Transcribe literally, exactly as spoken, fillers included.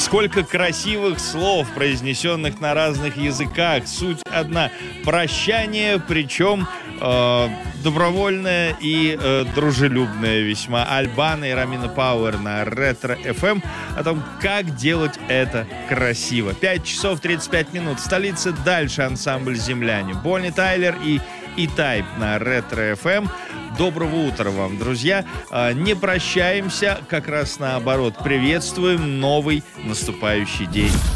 Сколько красивых слов, произнесенных на разных языках. Суть одна. Прощание, причем э, добровольное и э, дружелюбное весьма. Альбана и Ромина Пауэр на Ретро эф эм о том, как делать это красиво. пять часов тридцать пять минут. Столица, дальше ансамбль «Земляне». Бонни Тайлер и E-Type на Ретро эф эм. Доброго утра вам, друзья. Не прощаемся, как раз наоборот. Приветствуем новый наступающий день.